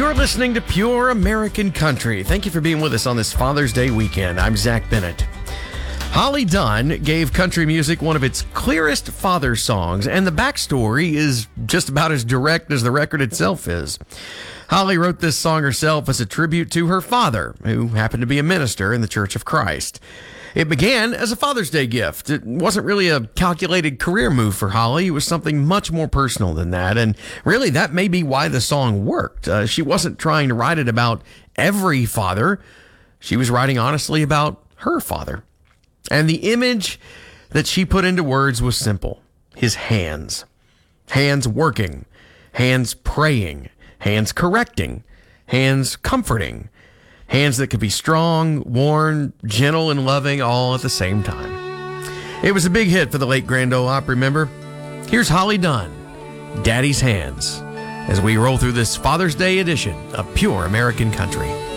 You're listening to Pure American Country. Thank you for being with us on this Father's Day weekend. I'm Zach Bennett. Holly Dunn gave country music one of its clearest father songs, and the backstory is just about as direct as the record itself is. Holly wrote this song herself as a tribute to her father, who happened to be a minister in the Church of Christ. It began as a Father's Day gift. It wasn't really a calculated career move for Holly. It was something much more personal than that. And really, that may be why the song worked. She wasn't trying to write it about every father. She was writing honestly about her father. And the image that she put into words was simple. His hands. Hands working. Hands praying. Hands correcting. Hands comforting. Hands that could be strong, worn, gentle, and loving all at the same time. It was a big hit for the late Grand Ole Opry member. Here's Holly Dunn, Daddy's Hands, as we roll through this Father's Day edition of Pure American Country.